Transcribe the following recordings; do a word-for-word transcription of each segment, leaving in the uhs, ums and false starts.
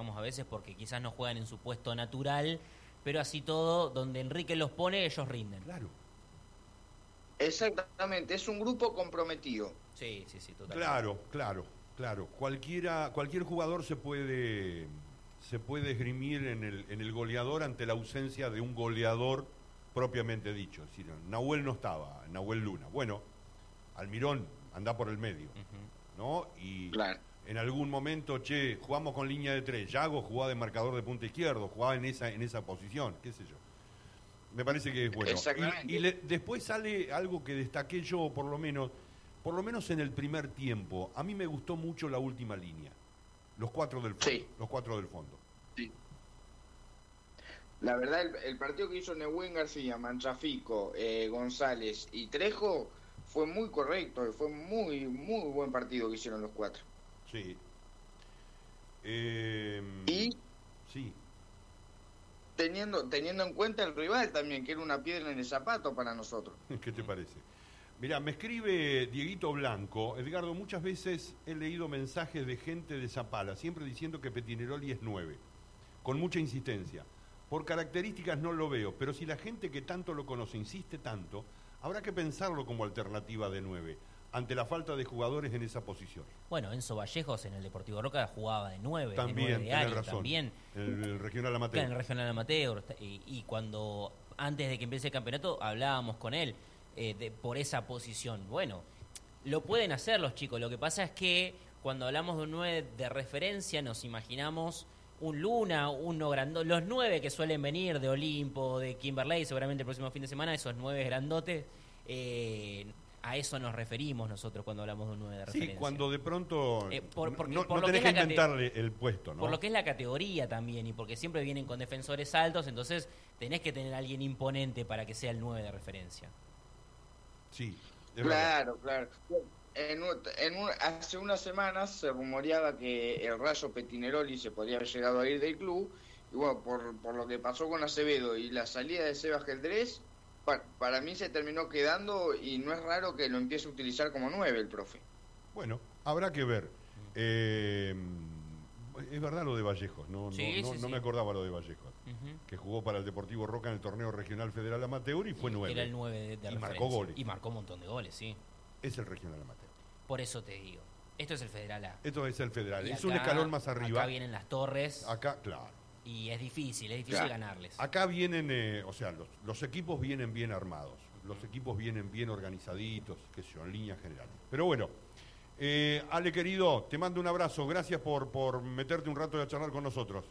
criticamos a veces porque quizás no juegan en su puesto natural, pero así todo, donde Enrique los pone, ellos rinden. Claro. Exactamente, es un grupo comprometido. Sí, sí, sí, totalmente. Claro, claro, claro. Cualquiera, cualquier jugador se puede, se puede esgrimir en el, en el goleador ante la ausencia de un goleador propiamente dicho. Es decir, Nahuel no estaba, Nahuel Luna. Bueno, Almirón anda por el medio, uh-huh. ¿no? Y claro. En algún momento, che, jugamos con línea de tres. Yago jugaba de marcador de punta izquierdo, jugaba en esa, en esa posición, qué sé yo. Me parece que es bueno. Y, y le, después sale algo que destaqué yo, por lo menos, por lo menos en el primer tiempo. A mí me gustó mucho la última línea. Los cuatro del fondo. Sí. Los cuatro del fondo. Sí. La verdad, el, el partido que hizo Nehuen García, Manchafico, eh, González y Trejo fue muy correcto. Fue muy, muy buen partido que hicieron los cuatro. Sí. Eh, y... Sí. Teniendo, teniendo en cuenta el rival también, que era una piedra en el zapato para nosotros. ¿Qué te parece? Mirá, me escribe Dieguito Blanco. Edgardo, muchas veces he leído mensajes de gente de Zapala, siempre diciendo que Petineroli es nueve, con mucha insistencia. Por características no lo veo, pero si la gente que tanto lo conoce insiste tanto, habrá que pensarlo como alternativa de nueve, ante la falta de jugadores en esa posición. Bueno, Enzo Vallejos en el Deportivo Roca jugaba de nueve, también, de nueve de área, razón. también. En el regional amateur. En el regional amateur. Y, y cuando, antes de que empiece el campeonato, hablábamos con él eh, de, por esa posición. Bueno, lo pueden hacer los chicos. Lo que pasa es que cuando hablamos de un nueve de referencia, nos imaginamos un Luna, uno grandote. Los nueve que suelen venir de Olimpo, de Kimberley, seguramente el próximo fin de semana, esos nueve grandotes. Eh, A eso nos referimos nosotros cuando hablamos de un nueve de referencia. Sí, cuando de pronto eh, por, porque, no, por no lo tenés que, que, es inventarle el puesto, ¿no? Por lo que es la categoría también, y porque siempre vienen con defensores altos, entonces tenés que tener a alguien imponente para que sea el nueve de referencia. Sí, es claro, verdad. claro. En, en un, hace unas semanas se rumoreaba que el Rayo Petineroli se podría haber llegado a ir del club, y bueno, por, por lo que pasó con Acevedo y la salida de Sebas Geldrés, Para, para mí se terminó quedando y no es raro que lo empiece a utilizar como nueve el profe. Bueno, habrá que ver. Eh, es verdad lo de Vallejos, no, sí, no, sí, no sí. me acordaba lo de Vallejos, uh-huh. que jugó para el Deportivo Roca en el torneo regional federal amateur y fue nueve. Era el nueve de, de y referencia. marcó goles. Y marcó un montón de goles, sí. Es el regional amateur. Por eso te digo, esto es el federal A. Esto es el federal, y es acá, un escalón más arriba. Acá vienen las torres. Acá, claro. Y es difícil, es difícil claro. ganarles. Acá vienen, eh, o sea, los, los equipos vienen bien armados, los equipos vienen bien organizaditos, qué sé yo, en líneas generales. Pero bueno, eh, Ale querido, te mando un abrazo, gracias por, por meterte un rato a charlar con nosotros.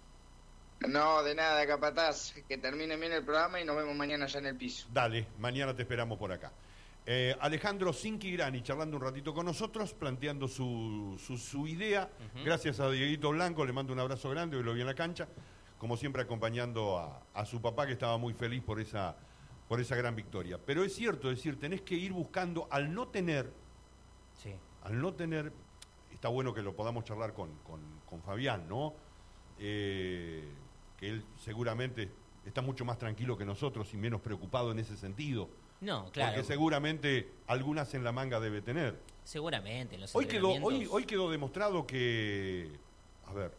No, de nada, capataz, que termine bien el programa y nos vemos mañana allá en el piso. Dale, mañana te esperamos por acá. Eh, Alejandro Cinquirani charlando un ratito con nosotros, planteando su, su, su idea. Uh-huh. Gracias a Dieguito Blanco, le mando un abrazo grande, hoy lo vi en la cancha, como siempre acompañando a, a su papá, que estaba muy feliz por esa, por esa gran victoria. Pero es cierto, es decir, tenés que ir buscando, al no tener, sí. al no tener, está bueno que lo podamos charlar con, con, con Fabián, ¿no? Eh, que él seguramente está mucho más tranquilo que nosotros y menos preocupado en ese sentido. No, claro. Porque seguramente algunas en la manga debe tener. Seguramente. En los hoy quedó, hoy, hoy quedó demostrado que, a ver,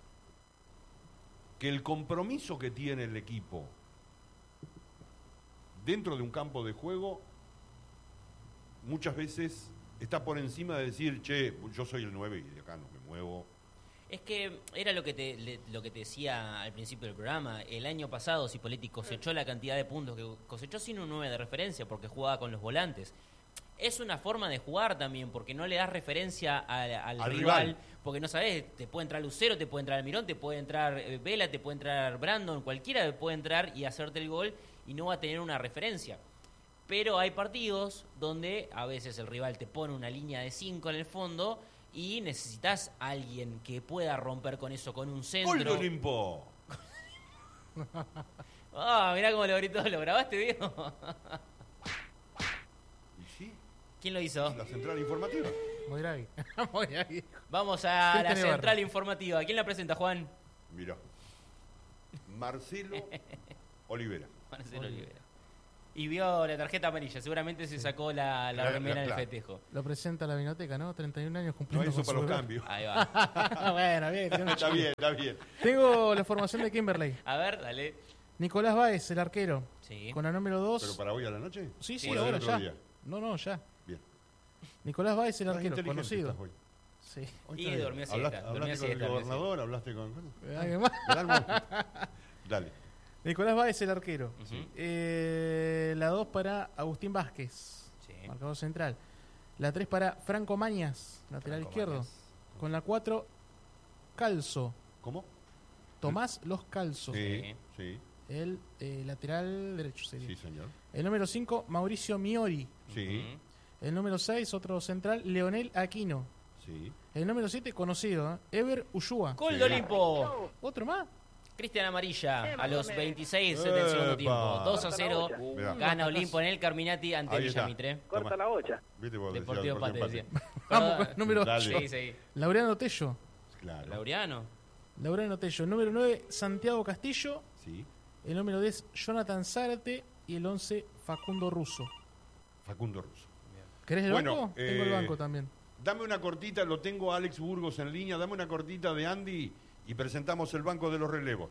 que el compromiso que tiene el equipo dentro de un campo de juego muchas veces está por encima de decir, che, yo soy el nueve y de acá no me muevo. Es que era lo que te le, lo que te decía al principio del programa. El año pasado Cipolletti cosechó la cantidad de puntos que cosechó sin un nueve de referencia porque jugaba con los volantes. Es una forma de jugar también porque no le das referencia al, al, al rival, rival porque no sabes, te puede entrar Lucero, te puede entrar Almirón, te puede entrar eh, Vela, te puede entrar Brandon, cualquiera puede entrar y hacerte el gol y no va a tener una referencia. Pero hay partidos donde a veces el rival te pone una línea de cinco en el fondo y necesitas a alguien que pueda romper con eso, con un centro. ¡Gol de Olimpo! Ah, mirá cómo lo gritó, ¿lo grabaste, Diego? ¿Y sí? ¿Quién lo hizo? La central informativa. Moiravi. Moiravi. Vamos a la central barra? informativa. ¿Quién la presenta, Juan? Mirá. Marcelo Olivera. Marcelo Olivera. y vio la tarjeta amarilla. Seguramente se sacó la, la Claro, remera del claro. festejo. Lo presenta la Vinoteca, ¿no? treinta y un años No cumpliendo hizo con para su los edad. cambios. Ahí va. Bueno, bien. tiene un Está chico. bien, está bien. Tengo la formación de Kimberley. A ver, dale. Nicolás Báez, el arquero. Sí. Con la número dos. ¿Pero para hoy a la noche? Sí, sí, ¿O la del ahora otro ya. día? No, no, ya. Bien. Nicolás Báez, el Estás arquero, inteligente conocido. estás hoy. Sí. Hoy Y estás bien. dormía siesta, ¿Hablaste, dormía hablaste con siesta, el dormía gobernador? ¿Hablaste con...? ¿Alguien más? Dale. Nicolás Báez, el arquero. Ujú. Eh, la dos para Agustín Vázquez, Sí. marcador central. La tres para Franco Mañas, lateral Franco izquierdo. Mañas. Con la cuatro, Calzo. ¿Cómo? Tomás Los Calzos. Sí, sí, El eh, lateral derecho sería. sí, señor. El número cinco, Mauricio Miori. Sí, Ujú. El número seis, otro central, Leonel Aquino. sí. El número siete, conocido, ¿eh? Ever Ushua. Gol Sí. de Olimpo. ¿Otro más? Cristian Amarilla a los veintiséis del segundo Epa. tiempo. dos a cero. Mirá. Gana Olimpo en el Carminati ante Ahí está. Villamitre. Corta la bocha. ¿Viste vos decías Deportivo Deportivo Pate, decía. Vamos Perdón. con el número Dale. ocho. Sí, sí. Laureano Tello. Claro. Laureano. Laureano Tello. Número nueve, Santiago Castillo. Sí. El número diez, Jonathan Zárate. Y el once, Facundo Russo. Facundo Russo. ¿Querés el Bueno, banco? Tengo el eh, banco también. Dame una cortita, lo tengo a Alex Burgos en línea, dame una cortita de Andy y presentamos el banco de los relevos.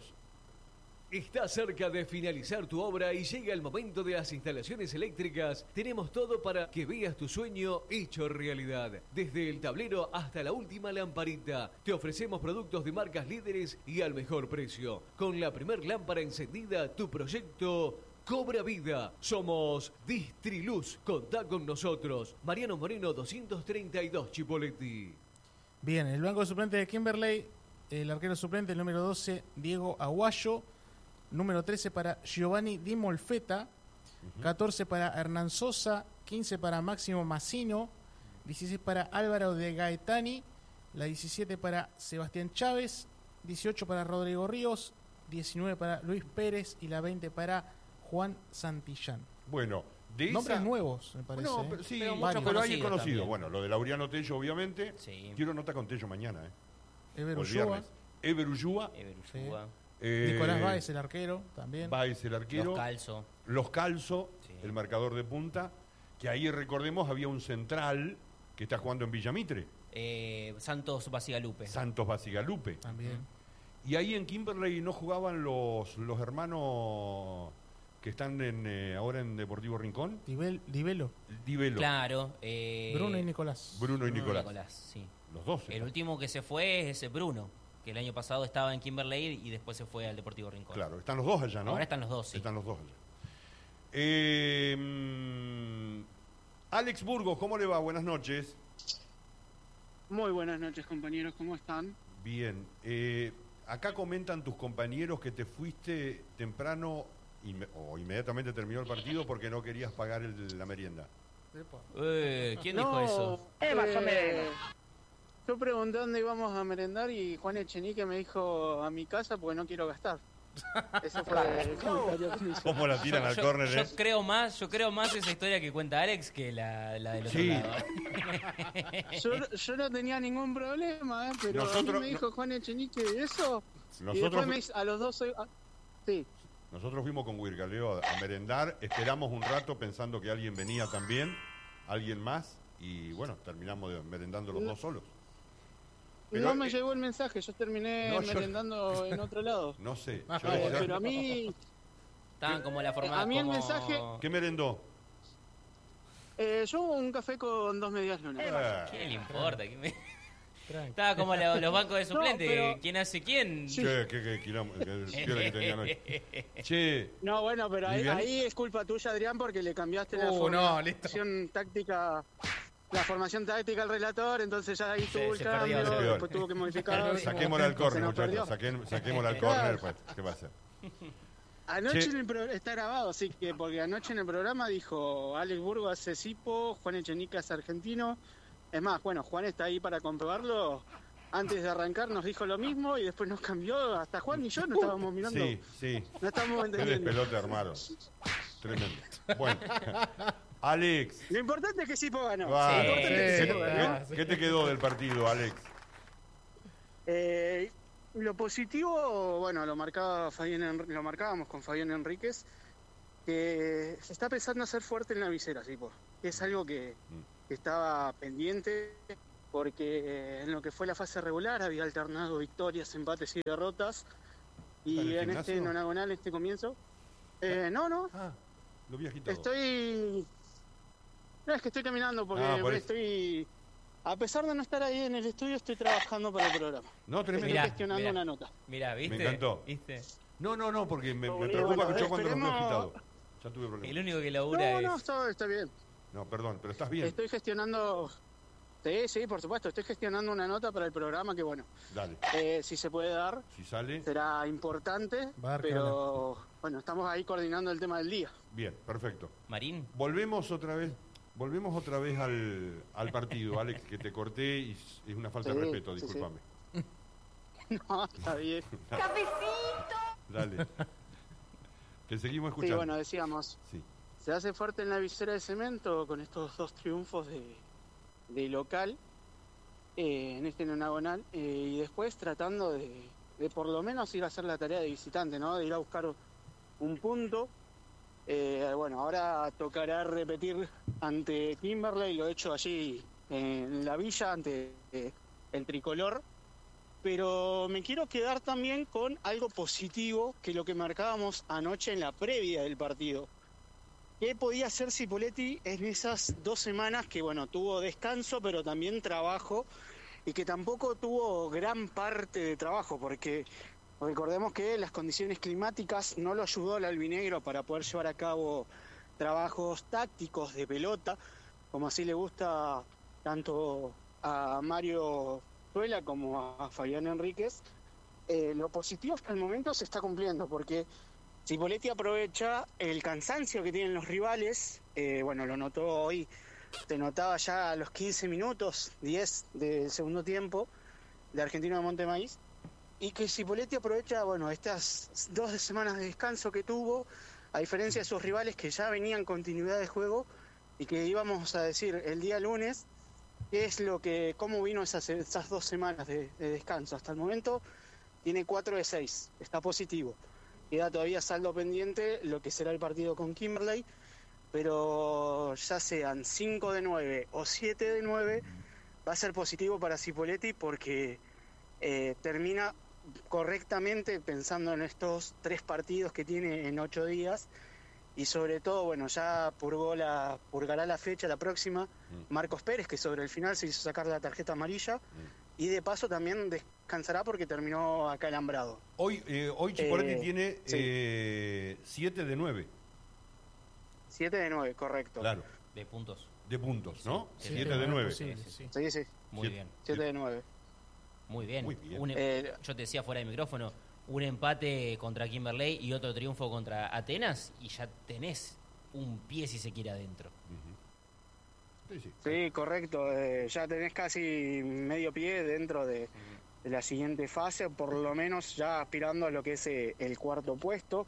Está cerca de finalizar tu obra y llega el momento de las instalaciones eléctricas. Tenemos todo para que veas tu sueño hecho realidad. Desde el tablero hasta la última lamparita. Te ofrecemos productos de marcas líderes y al mejor precio. Con la primer lámpara encendida, tu proyecto cobra vida. Somos Distriluz. Contá con nosotros. Mariano Moreno doscientos treinta y dos Chipoleti. Bien, el banco de suplentes de Kimberley. El arquero suplente, el número doce, Diego Aguayo. Número trece para Giovanni Di Molfetta. catorce para Hernán Sosa. quince para Máximo Massino. dieciséis para Álvaro de Gaetani. La diecisiete para Sebastián Chávez. dieciocho para Rodrigo Ríos. diecinueve para Luis Pérez. Y la veinte para Juan Santillán. Bueno, de Nombres esa... nuevos, me parece. No, ¿eh? pero sí, Pero pero, muchos alguien conocidos conocido. también. Bueno, lo de Laureano Tello, obviamente. Sí. Quiero nota con Tello mañana, ¿eh? Ever O el Ulloa. viernes. Ever Ullúa, Ever Ushua. eh, Nicolás Báez, el arquero, también. Báez, el arquero. Los Calzo. Los Calzo, Sí. el marcador de punta. Que ahí, recordemos, había un central que está jugando en Villamitre. Eh, Santos Basigalupe. Santos Basigalupe. También. Y ahí en Kimberley no jugaban los, los hermanos que están en, eh, ahora en Deportivo Rincón. Dibel- Divelo. Divelo, Claro. eh, Bruno y Nicolás. Bruno y Bruno Nicolás. sí. Los dos. El están. último que se fue es ese Bruno, que el año pasado estaba en Kimberley y después se fue al Deportivo Rincón. Claro, están los dos allá, ¿no? Ahora están los dos, sí. Están los dos allá. Eh, mm, Alex Burgos, ¿cómo le va? Buenas noches. Muy buenas noches, compañeros, ¿cómo están? Bien. Eh, acá comentan tus compañeros que te fuiste temprano inme- o inmediatamente terminó el partido porque no querías pagar el- la merienda. Eh, ¿Quién dijo eso? Eh, más o menos. Yo pregunté dónde íbamos a merendar y Juan Echenique me dijo a mi casa porque no quiero gastar. Ese fue el comentario que me hizo. ¿Cómo la tiran al Yo, córner, yo eh? creo más, yo creo más esa historia que cuenta Alex que la, la del otro Sí. lado. Yo, yo no tenía ningún problema, ¿eh? Pero a Nosotros- mí me dijo Juan Echenique eso. y Nosotros, después me hizo, a los dos soy... ah, sí. nosotros fuimos con Wirgaleo a, a merendar, esperamos un rato pensando que alguien venía también, alguien más, y bueno, terminamos de- merendando los No. dos solos. Pero, no me eh, llegó el mensaje, yo terminé no, yo- merendando en otro lado. No sé. Ah, yo Eh, ya- pero a mí, Estaban como la forma A mí el como- mensaje- ¿Qué merendó? eh, yo un café con dos medias lunas. Ah, ¿Qué le importa? ¿Qué me- Tranqui. Estaba como la- los bancos de suplentes. pero- ¿Quién hace quién? Sí. Che, qué, qué quilombo, qué piola que tenían hoy. Che, No, bueno, pero ahí, ¿Vivian? ahí es culpa tuya, Adrián, porque le cambiaste la Uh, no, listo. formación táctica, la formación táctica al relator, entonces ya ahí Se- tuvo el se perdió, cambio, se perdió. después tuvo que modificar. saquémosla al córner, Se nos muchachos. perdió. Saquen- Saquémosla al córner, pues. ¿Qué va a hacer? Anoche Che. en el pro- está grabado, así que porque anoche en el programa dijo Alex Burgo hace Cipo, Juan Echenique es argentino. Es más, bueno, Juan está ahí para comprobarlo. Antes de arrancar nos dijo lo mismo y después nos cambió. Hasta Juan y yo no estábamos mirando. Sí, sí. No estábamos Qué entendiendo. despelote armaron. Tremendo. Bueno, Alex. Lo importante es que Cipo ganó. va, Lo importante es que ¿qué, Cipo sí, ganó. qué- qué te quedó del partido, Alex? Eh, lo positivo, bueno, lo marcaba Fabián Enr- lo marcábamos con Fabián Enríquez, que se está pensando hacer fuerte en la visera, sí, pues. Es algo que, que estaba pendiente, porque en lo que fue la fase regular había alternado victorias, empates y derrotas. Y ¿Está en el en este gimnasio? nonagonal, este comienzo... Eh, no, no, Ah, lo vi agitado. estoy... No, es que estoy caminando porque Ah, por eso. estoy... A pesar de no estar ahí en el estudio, estoy trabajando para el programa. No, tremendo. Estoy Mirá, gestionando mirá. una nota. Mirá, ¿viste? Me encantó. ¿Viste? No, no, no, porque me, me Bueno, preocupa bueno, que yo cuando los veo esperemos- agitados. Ya tuve El problemas. único que labura No, es... no, está, está bien. No, perdón, pero estás bien. Estoy gestionando... Sí, sí, por supuesto. Estoy gestionando una nota para el programa que, bueno, Dale. eh, si se puede dar, Si sale, será importante, Va a dar pero bueno, estamos ahí coordinando el tema del día. bien, perfecto. Marín, Volvemos otra vez, volvemos otra vez al, al partido, Alex, que te corté y s- es una falta de Sí, respeto, sí, sí. discúlpame. No, está bien. Dale. Te seguimos Sí, escuchando. bueno, decíamos, Sí. se hace fuerte en la visera de cemento con estos dos triunfos de, de local eh, en este nonagonal eh, y después tratando de, de por lo menos ir a hacer la tarea de visitante, ¿no? De ir a buscar un punto. Eh, bueno, ahora tocará repetir ante Kimberley, lo hecho allí en la villa ante eh, el tricolor. Pero me quiero quedar también con algo positivo que lo que marcábamos anoche en la previa del partido. ¿Qué podía hacer Cipoletti en esas dos semanas que, bueno, tuvo descanso, pero también trabajo, y que tampoco tuvo gran parte de trabajo, porque recordemos que las condiciones climáticas no lo ayudó al albinegro para poder llevar a cabo trabajos tácticos de pelota, como así le gusta tanto a Mario Zuela como a Fabián Enríquez. Eh, lo positivo es que al momento se está cumpliendo, porque Cipoletti aprovecha el cansancio que tienen los rivales. Eh, bueno, lo notó hoy, se notaba ya a los quince minutos, diez del segundo tiempo de Argentino de Montemaíz, y que Cipoletti aprovecha, bueno, estas dos semanas de descanso que tuvo, a diferencia de sus rivales que ya venían continuidad de juego, y que íbamos a decir el día lunes qué es lo que, cómo vino esas, esas dos semanas de, de descanso. Hasta el momento tiene cuatro de seis, está positivo. Queda todavía saldo pendiente lo que será el partido con Kimberley, pero ya sean cinco de nueve o siete de nueve, va a ser positivo para Cipoletti porque eh, termina correctamente pensando en estos tres partidos que tiene en ocho días, y sobre todo, bueno, ya purgó la, purgará la fecha, la próxima, Marcos Pérez, que sobre el final se hizo sacar la tarjeta amarilla, y de paso también descansará porque terminó acalambrado. Hoy, eh, hoy Chipoletti Eh, tiene sí. siete de nueve, siete de nueve, correcto. claro, de puntos. de puntos, ¿no? Sí, siete de nueve. Sí, sí. Sí, sí, Muy Siete. bien, siete de nueve. muy bien. Muy bien. Un em- Eh, yo te decía fuera de micrófono, un empate contra Kimberley y otro triunfo contra Atenas y ya tenés un pie si se quiere adentro. Sí, sí. Sí, correcto. Eh, ya tenés casi medio pie dentro de, de la siguiente fase, por lo menos ya aspirando a lo que es eh, el cuarto puesto.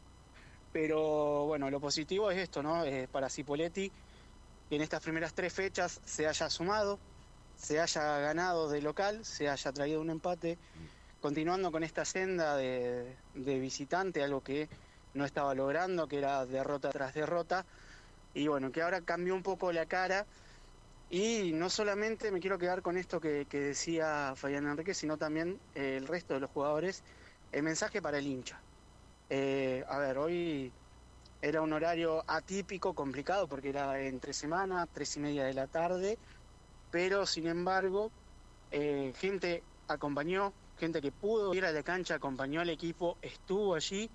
Pero bueno, lo positivo es esto, ¿no? Eh, para Cipoletti, que en estas primeras tres fechas se haya sumado, se haya ganado de local, se haya traído un empate, continuando con esta senda de, de visitante, algo que no estaba logrando, que era derrota tras derrota. Y bueno, que ahora cambió un poco la cara. Y no solamente me quiero quedar con esto que, que decía Fabián Enrique, sino también eh, el resto de los jugadores, el mensaje para el hincha. Eh, a ver, hoy era un horario atípico, complicado, porque era entre semana, tres y media de la tarde, pero sin embargo, eh, gente acompañó, gente que pudo ir a la cancha, acompañó al equipo, estuvo allí,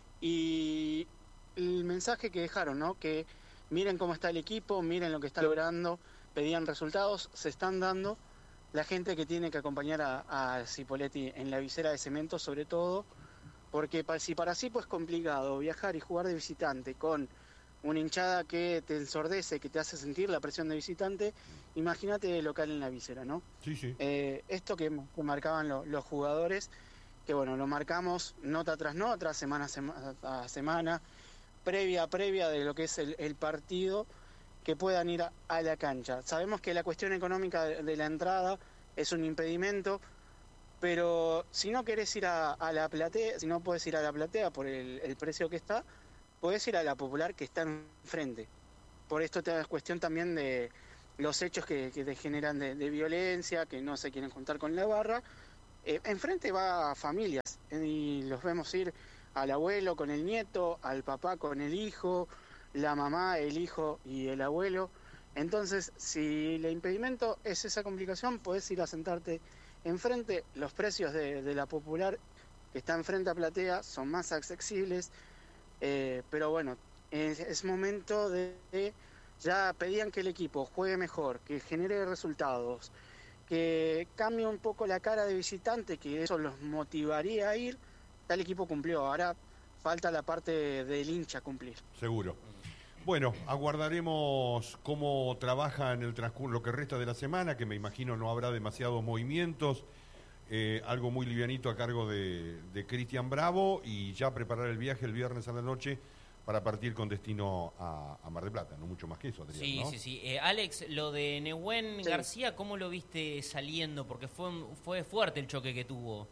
y el mensaje que dejaron, ¿no? Que miren cómo está el equipo, miren lo que está logrando, pedían resultados, se están dando. La gente que tiene que acompañar a, a Cipoletti en la visera de cemento, sobre todo, porque pa- si para Cipo es complicado viajar y jugar de visitante con una hinchada que te ensordece, que te hace sentir la presión de visitante, imagínate de local en la visera, ¿no? Sí, sí. Eh, esto que, que marcaban lo- los jugadores, que bueno, lo marcamos nota tras nota, semana a sema- a semana, previa a previa de lo que es el, el partido, que puedan ir a, a la cancha. Sabemos que la cuestión económica de, de la entrada es un impedimento, pero si no querés ir a, a la platea, si no puedes ir a la platea por el, el precio que está, podés ir a la Popular que está enfrente. Por esto te das cuestión también de los hechos que, que te generan de, de violencia, que no se quieren juntar con la barra. Eh, enfrente va familias y los vemos ir al abuelo con el nieto, al papá con el hijo, la mamá, el hijo y el abuelo. Entonces, si el impedimento es esa complicación, podés ir a sentarte enfrente. Los precios de, de la Popular que está enfrente a Platea son más accesibles, eh, pero bueno, es, es momento de, de... Ya pedían que el equipo juegue mejor, que genere resultados, que cambie un poco la cara de visitante, que eso los motivaría a ir. Tal equipo cumplió, ahora falta la parte del hincha cumplir. Seguro. Bueno, aguardaremos cómo trabaja en el transcurso, lo que resta de la semana, que me imagino no habrá demasiados movimientos, eh, algo muy livianito a cargo de, de Cristian Bravo, y ya preparar el viaje el viernes a la noche para partir con destino a, a Mar del Plata, no mucho más que eso, Adrián, Sí, ¿no? sí, sí. Eh, Alex, lo de Nehuen Sí. García, ¿cómo lo viste saliendo? Porque fue, fue fuerte el choque que tuvo.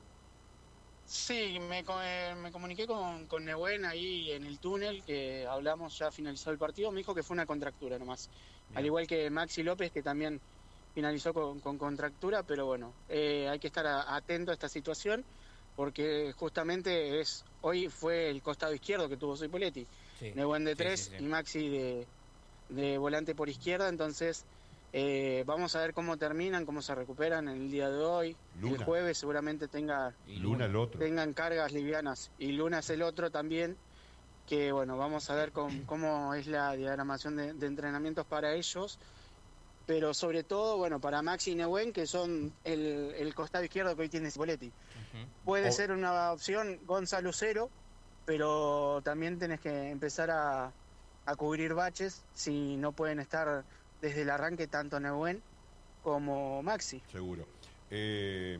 Sí, me, co- eh, me comuniqué con, con Nehuen ahí en el túnel, que hablamos ya finalizado el partido, me dijo que fue una contractura nomás. Bien. Al igual que Maxi López, que también finalizó con, con contractura, pero bueno, eh, hay que estar a- atento a esta situación, porque justamente es hoy fue el costado izquierdo que tuvo Soipoletti. Sí. Nehuen de Sí, tres sí, sí. y Maxi de, de volante por izquierda, entonces eh, vamos a ver cómo terminan, cómo se recuperan en el día de hoy. Luna. El jueves seguramente tenga Y Luna el otro. tengan cargas livianas, y Luna es el otro también, que bueno, vamos a ver cómo, cómo es la diagramación de, de entrenamientos para ellos, pero sobre todo, bueno, para Maxi y Nehuen, que son el, el costado izquierdo que hoy tiene Cipoletti. Ujú. Puede O- ser una opción Gonzalo Cero, pero también tenés que empezar a, a cubrir baches si no pueden estar desde el arranque tanto Nehuen como Maxi. Seguro. Eh,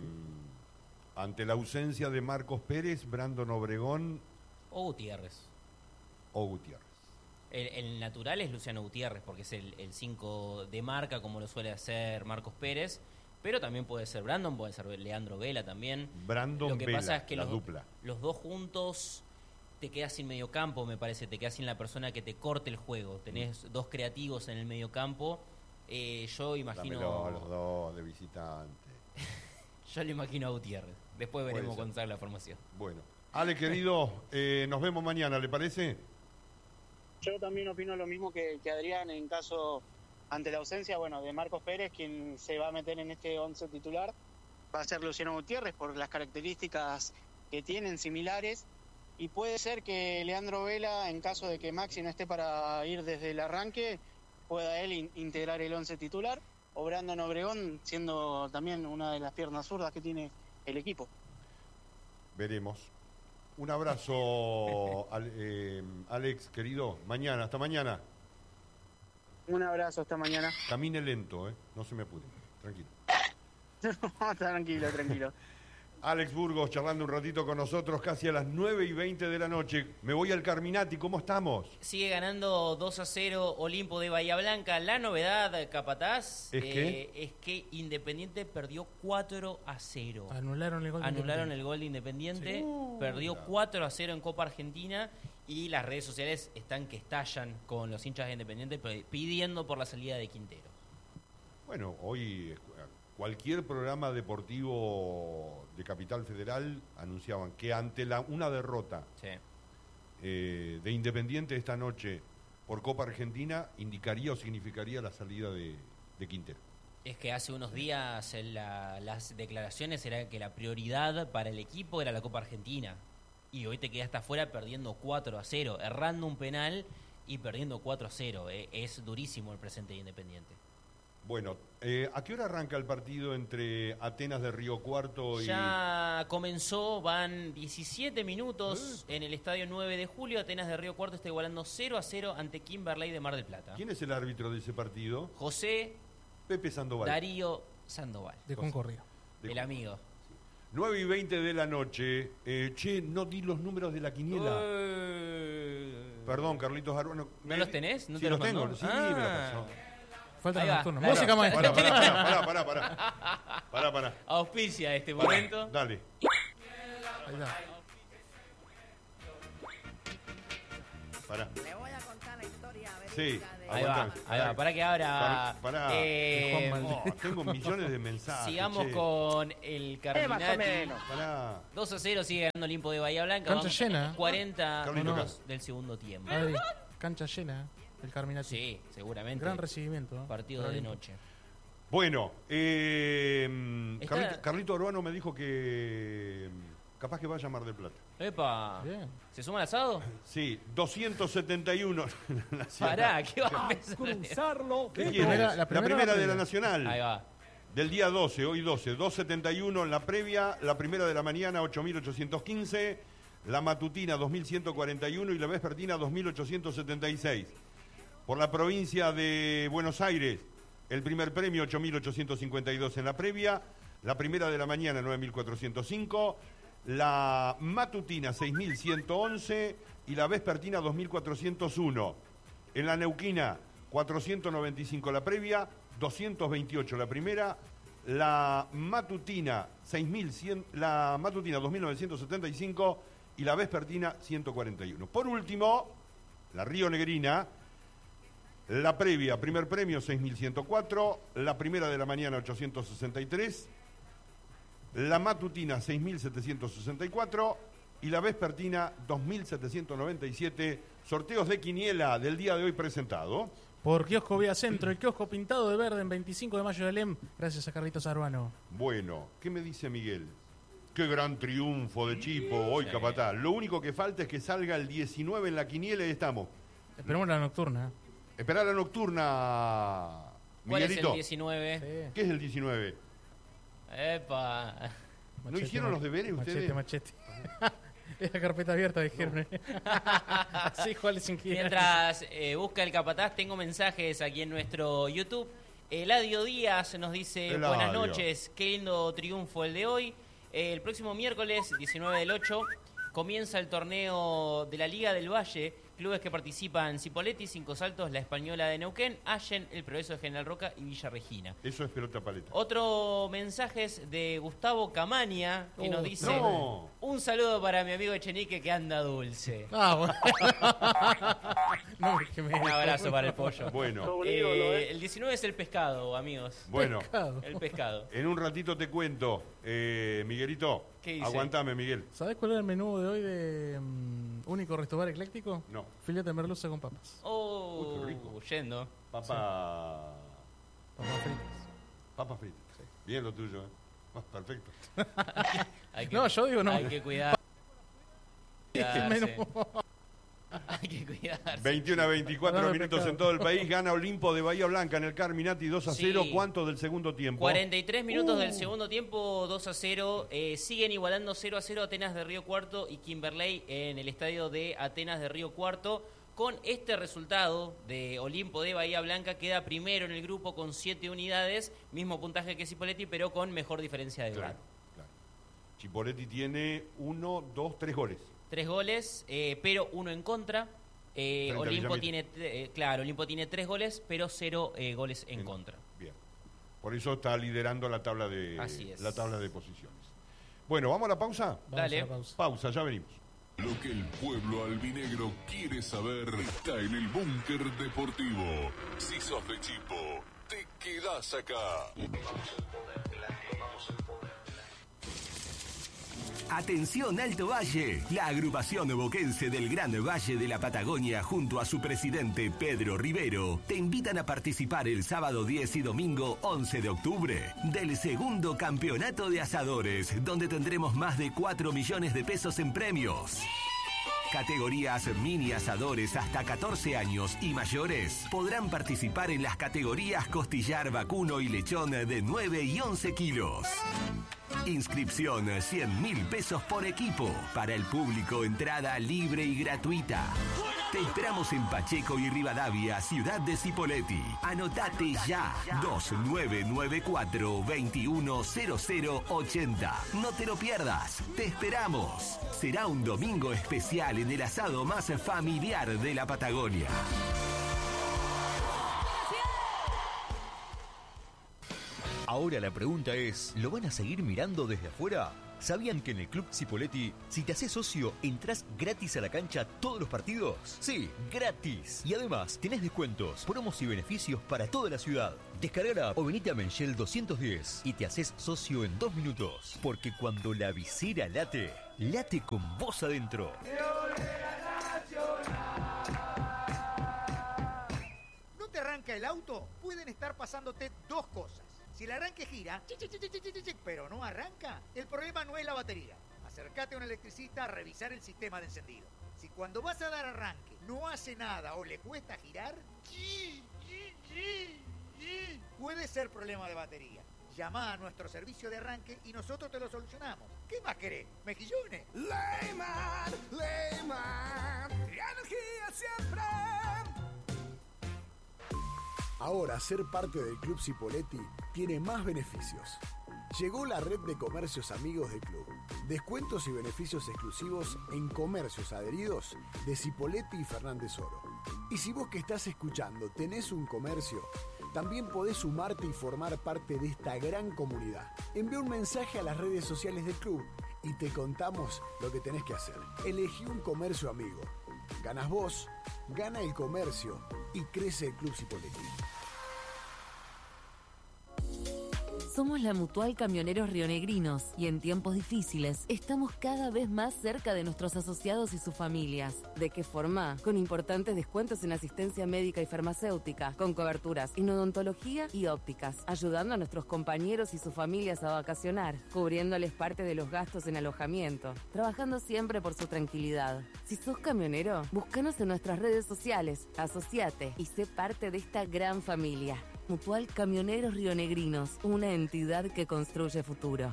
ante la ausencia de Marcos Pérez, Brandon Obregón O Gutiérrez. o Gutiérrez. El, el natural es Luciano Gutiérrez, porque es el cinco de marca, como lo suele hacer Marcos Pérez. Pero también puede ser Brandon, puede ser Leandro Vela también. Brandon Lo que Vela, pasa es que la los, dupla. los dos juntos te quedas sin mediocampo, me parece. Te quedas sin la persona que te corte el juego. Tenés dos creativos en el mediocampo. Eh, yo imagino... Dámelo a los dos de visitante. Yo lo imagino a Gutiérrez. Después Puede veremos ser. cuando salga la formación. Bueno. Ale, querido, eh, nos vemos mañana, ¿le parece? Yo también opino lo mismo que, que Adrián en caso, ante la ausencia, bueno, de Marcos Pérez, quien se va a meter en este once titular va a ser Luciano Gutiérrez por las características que tienen similares, y puede ser que Leandro Vela, en caso de que Maxi no esté para ir desde el arranque, pueda él in- integrar el once titular, o Brandon Obregón siendo también una de las piernas zurdas que tiene el equipo. Veremos. Un abrazo, al- eh, Alex, querido. Mañana, hasta mañana. Un abrazo, hasta mañana. Camine lento, ¿eh? No se me apure. Tranquilo. Tranquilo, tranquilo. Alex Burgos charlando un ratito con nosotros casi a las nueve y veinte de la noche. Me voy al Carminati, ¿cómo estamos? Sigue ganando dos a cero Olimpo de Bahía Blanca. La novedad, Capataz, ¿Es eh, qué? es que Independiente perdió cuatro a cero. Anularon el gol. de Anularon el Independiente. gol de Independiente, Sí. perdió Uh, cuatro a cero en Copa Argentina, y las redes sociales están que estallan con los hinchas de Independiente p- pidiendo por la salida de Quintero. Bueno, hoy eh, cualquier programa deportivo de Capital Federal anunciaban que ante la, una derrota Sí. eh, de Independiente esta noche por Copa Argentina indicaría o significaría la salida de, de Quintero. Es que hace unos días eh, la- las declaraciones eran que la prioridad para el equipo era la Copa Argentina, y hoy te quedaste afuera perdiendo cuatro a cero, errando un penal y perdiendo cuatro a cero. Eh, es durísimo el presente de Independiente. Bueno, eh, ¿a qué hora arranca el partido entre Atenas de Río Cuarto y... Ya comenzó, van diecisiete minutos en el estadio nueve de julio. Atenas de Río Cuarto está igualando cero a cero ante Kimberley de Mar del Plata. ¿Quién es el árbitro de ese partido? José Pepe Sandoval. Darío Sandoval, De Concordia. De- el amigo. nueve y veinte de la noche. Eh, che, no di los números de la quiniela. Eh, Perdón, Carlitos Arbuano. ¿No los tenés? ¿No sí, te los los tengo. mandó? Sí, Ah. me la pasó. Faltan Ahí los va, turnos. claro. Música maestra. Pará, pará, pará, pará, pará. Pará, pará. Auspicia este momento. Dale. Ahí está. Pará. Le voy a contar la historia Sí, verídica de... Ahí va, aguantá, ahí va, para que ahora... Pará. eh, Juan Valdés. Oh, tengo millones de mensajes. sigamos che. con el Eh, más o Carminati. menos. Pará. dos a cero sigue ganando Olimpo de Bahía Blanca. Cancha Vamos llena. cuarenta Carlito minutos Cas. del segundo tiempo. Adri, cancha llena, el Carminati. Sí, seguramente. Gran recibimiento. ¿eh? Partido Para de Olimpo. noche. Bueno, eh, Está- Carlito, Carlito Urbano me dijo que mm, capaz que vaya a Mar del Plata. Epa, Bien. ¿se suma el asado? Sí, doscientos setenta y uno. Nacional. Pará, ¿qué va a pensar? Cruzarlo. ¿Qué La quieres? primera- la la primera primera o la de la primera? Nacional. Ahí va. Del día doce, hoy doce, doscientos setenta y uno en la previa, la primera de la mañana ocho mil ochocientos quince, la matutina dos mil ciento cuarenta y uno y la vespertina dos mil ochocientos setenta y seis. Por la provincia de Buenos Aires, el primer premio ocho mil ochocientos cincuenta y dos en la previa, la primera de la mañana nueve mil cuatrocientos cinco, la matutina seis mil ciento once y la vespertina dos mil cuatrocientos uno. En la Neuquina cuatrocientos noventa y cinco la previa, doscientos veintiocho la primera, la matutina seis mil cien, la matutina dos mil novecientos setenta y cinco y la vespertina ciento cuarenta y uno. Por último, la Río Negrina, la previa, primer premio seis mil ciento cuatro, la primera de la mañana ochocientos sesenta y tres, la matutina seis mil setecientos sesenta y cuatro y la vespertina dos mil setecientos noventa y siete. Sorteos de quiniela del día de hoy presentado. Por Kiosco Vía Centro, el kiosco pintado de verde en veinticinco de mayo de Alem, gracias a Carlitos Arbano. Bueno, ¿qué me dice Miguel? Qué gran triunfo de Chipo hoy, Capataz. Lo único que falta es que salga el diecinueve en la quiniela y estamos. Esperemos la nocturna. Esperar la nocturna, ¿Cuál es el Miguelito. diecinueve? Sí. ¿Qué es el diecinueve? Epa. ¿No hicieron los deberes machete, ustedes? Machete, Es la carpeta abierta, dijeron. Sí, Juárez sin guía. Mientras eh, busca el capataz, tengo mensajes aquí en nuestro YouTube. Eladio Díaz nos dice, Eladio. buenas noches, qué lindo triunfo el de hoy. Eh, el próximo miércoles, diecinueve del ocho, comienza el torneo de la Liga del Valle. Clubes que participan: Cipolletti, Cinco Saltos, La Española de Neuquén, Allen, El Progreso de General Roca y Villa Regina. Eso es pelota paleta. Otro mensaje es de Gustavo Camaña, que Oh, nos dice, no. un saludo para mi amigo Echenique que anda dulce. Ah, bueno. No, que me- Un abrazo para el pollo. Bueno, Un ídolo, Eh, ¿eh? el diecinueve es el pescado, amigos. bueno. Pescado. El pescado. En un ratito te cuento, eh, Miguelito. ¿Qué dice? Aguantame, Miguel. ¿Sabés cuál era el menú de hoy de mm, Único Restobar Ecléctico? No. Filete de merluza con papas. Oh, Uy, qué rico. yendo. Papa. Papas fritas. Papas fritas. Bien lo tuyo, ¿eh? Ah, perfecto. Hay que, No, yo digo no. Hay que cuidar. El menú. Hay que cuidarse. veintiuno a veinticuatro Hablando de minutos pescado. en todo el país. Gana Olimpo de Bahía Blanca en el Carminati dos a cero. Sí. ¿Cuánto del segundo tiempo? cuarenta y tres minutos del segundo tiempo, dos a cero. Eh, siguen igualando cero a cero Atenas de Río Cuarto y Kimberley en el estadio de Atenas de Río Cuarto. Con este resultado de Olimpo de Bahía Blanca, queda primero en el grupo con siete unidades, mismo puntaje que Cipolletti, pero con mejor diferencia de Claro, gol. claro. Chipoletti tiene uno, dos, tres goles. Tres goles, eh, pero uno en contra. Eh, Frente a Olimpo Villamil. tiene, eh, claro, Olimpo tiene tres goles, pero cero eh, goles en, En- contra. Bien. Por eso está liderando la tabla de Así es. la tabla de posiciones. Bueno, ¿vamos a la pausa? Vamos Dale. a la pausa. Pausa, ya venimos. Lo que el pueblo albinegro quiere saber está en el búnker deportivo. Si sos de Chipo, te quedás acá. Atención Alto Valle, la agrupación boquense del Gran Valle de la Patagonia junto a su presidente Pedro Rivero te invitan a participar el sábado diez y domingo once de octubre del segundo campeonato de asadores, donde tendremos más de cuatro millones de pesos en premios. Categorías mini asadores hasta catorce años y mayores podrán participar en las categorías costillar, vacuno y lechón de nueve y once kilos. Inscripción cien mil pesos por equipo. Para el público, entrada libre y gratuita. Te esperamos en Pacheco y Rivadavia, ciudad de Cipolletti. Anotate ya. dos nueve nueve cuatro, dos uno cero cero ocho cero. No te lo pierdas. Te esperamos. Será un domingo especial en el asado más familiar de la Patagonia. Ahora la pregunta es, ¿lo van a seguir mirando desde afuera? ¿Sabían que en el Club Cipolletti, si te haces socio, entrás gratis a la cancha todos los partidos? Sí, gratis. Y además, tenés descuentos, promos y beneficios para toda la ciudad. Descargala o venite a Menchel doscientos diez y te haces socio en dos minutos. Porque cuando la visera late, late con vos adentro. ¿No te arranca el auto? Pueden estar pasándote dos cosas. Si el arranque gira, pero no arranca, el problema no es la batería. Acércate a un electricista a revisar el sistema de encendido. Si cuando vas a dar arranque no hace nada o le cuesta girar, puede ser problema de batería. Llama a nuestro servicio de arranque y nosotros te lo solucionamos. ¿Qué más querés? ¿Mejillones? Leyman, Leyman, energía siempre. Ahora ser parte del Club Cipolletti tiene más beneficios. Llegó la red de comercios amigos del club. Descuentos y beneficios exclusivos en comercios adheridos de Cipolletti y Fernández Oro. Y si vos que estás escuchando tenés un comercio, también podés sumarte y formar parte de esta gran comunidad. Envía un mensaje a las redes sociales del club y te contamos lo que tenés que hacer. Elegí un comercio amigo. Ganas vos, gana el comercio y crece el Club Cipolletti. Somos la Mutual Camioneros Rionegrinos y en tiempos difíciles estamos cada vez más cerca de nuestros asociados y sus familias. ¿De qué forma? Con importantes descuentos en asistencia médica y farmacéutica, con coberturas en odontología y ópticas, ayudando a nuestros compañeros y sus familias a vacacionar, cubriéndoles parte de los gastos en alojamiento, trabajando siempre por su tranquilidad. Si sos camionero, búscanos en nuestras redes sociales, asociate y sé parte de esta gran familia. Mutual Camioneros Rionegrinos, una entidad que construye futuro.